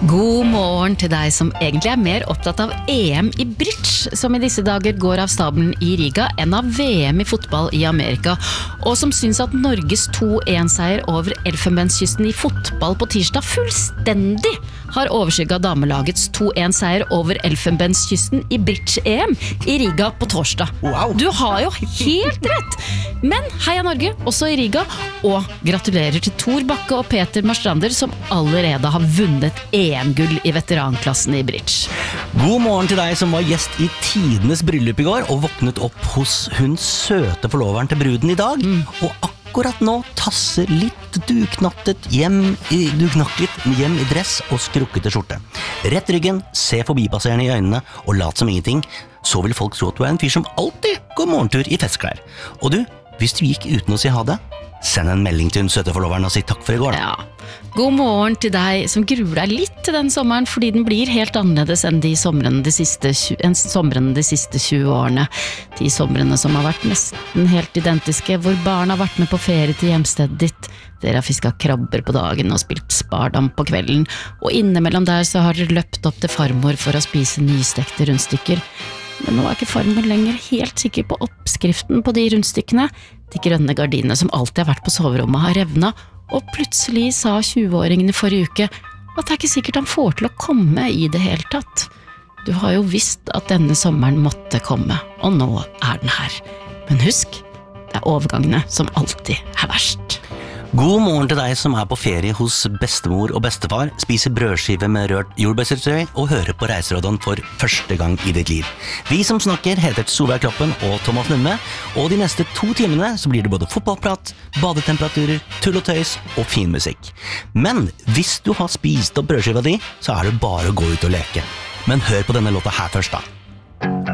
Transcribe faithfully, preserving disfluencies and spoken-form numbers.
God morgen til deg som egentlig er mer opptatt av E M i bridge, som i disse dager går av stabelen i Riga, enn av V M i fotball i Amerika, og som syns at Norges to en-seier over Elfenbenskysten i fotball på tirsdag fullstendig har overskygget damelagets to en-seier over Elfenbenskysten i bridge-E M i Riga på torsdag. Wow. Du har jo helt rett! Men heia Norge, også i Riga, og gratulerer til Tor Bakke og Peter Marstrander, som allerede har vunnet E M-gull i veteranklassen i bridge. God morgen til deg som var gjest i tidenes bryllup i går og våknet opp hos hun søte forloveren til bruden i dag, mm. og akkurat nå tasser litt duknattet hjem i, duknakket hjem i dress og skrukkete skjorte. Rett ryggen, se forbipasserende i øynene og lat som ingenting, så vil folk tro at du er en fyr som alltid går morgentur i festklær. Og du, hvis du gikk uten å si ha det, send en melding til hun søte forloveren og si takk for i går. Ja. God morgen til deg som gruer deg litt til den sommeren, fordi den blir helt annerledes enn de somrene de siste, enn somrene de siste tjue årene. De somrene som har vært nesten helt identiske, hvor barn har vært med på ferie til hjemstedet ditt. Dere har fisket krabber på dagen og spilt spardam på kvelden, og innimellom der så har dere løpt opp til farmor for å spise nystekte rundstykker. Men nå er ikke farmor lenger helt sikker på oppskriften på de rundstykkene. De grønne gardinene som alltid har vært på soverommet har revnet, og plutselig sa tjue-åringen i forrige uke at det er ikke sikkert han får til å komme i det hele tatt. Du har jo visst at denne sommeren måtte komme, og nå er den her. Men husk, det er overgangene som alltid er verst. God morgen til deg som er på ferie hos bestemor og bestefar, spiser brødskive med rørt jordbærsyltetøy og hører på Reiseråden for første gang i ditt liv. Vi som snakker heter Solveig Kloppen og Thomas Numme, og de neste to timene så blir det både fotballprat, badetemperaturer, tull og tøys og fin musikk. Men hvis du har spist opp brødskiva di, så er det bare å gå ut og leke. Men hør på denne låta her først da.